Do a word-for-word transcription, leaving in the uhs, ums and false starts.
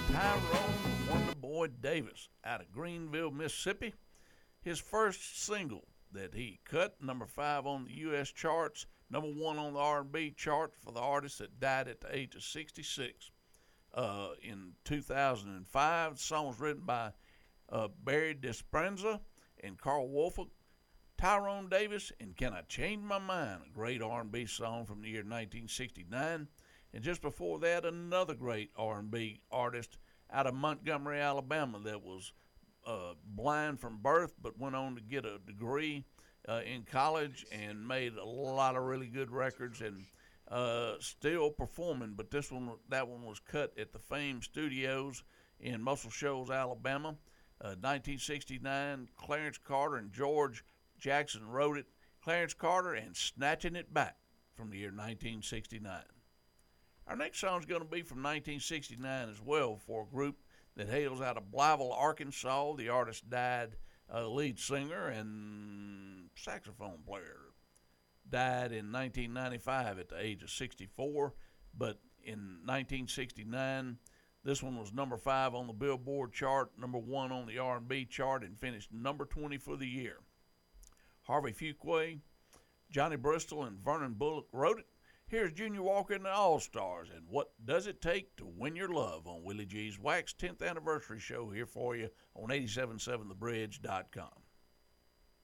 Tyrone Wonder Boy Davis out of Greenville, Mississippi. His first single that he cut, number five on the U S charts, number one on the R and B chart for the artist that died at the age of sixty-six. Uh, in two thousand five, the song was written by uh, Barry Dispenza and Carl Wolford. Tyrone Davis and Can I Change My Mind, a great R and B song from the year nineteen sixty-nine. And just before that, another great R and B artist out of Montgomery, Alabama, that was uh, blind from birth but went on to get a degree uh, in college and made a lot of really good records and uh, still performing. But this one, that one was cut at the Fame Studios in Muscle Shoals, Alabama. Uh, nineteen sixty-nine, Clarence Carter and George Jackson wrote it. Clarence Carter and Snatching It Back from the year nineteen sixty-nine. Our next song is going to be from nineteen sixty-nine as well, for a group that hails out of Blytheville, Arkansas. The artist died, uh, lead singer and saxophone player, died in nineteen ninety-five at the age of sixty-four. But in nineteen sixty-nine, this one was number five on the Billboard chart, number one on the R and B chart, and finished number twenty for the year. Harvey Fuqua, Johnny Bristol, and Vernon Bullock wrote it. Here's Junior Walker and the All-Stars and What Does It Take to Win Your Love on Willie G's Wax tenth Anniversary Show here for you on eighty-seven point seven the bridge dot com.